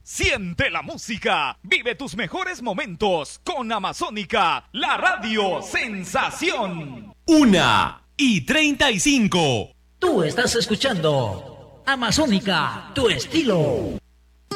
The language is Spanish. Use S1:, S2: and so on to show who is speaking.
S1: Siente la música, vive tus mejores momentos con Amazónica, la radio sensación.
S2: 1:35.
S3: Tú estás escuchando Amazónica, tu estilo.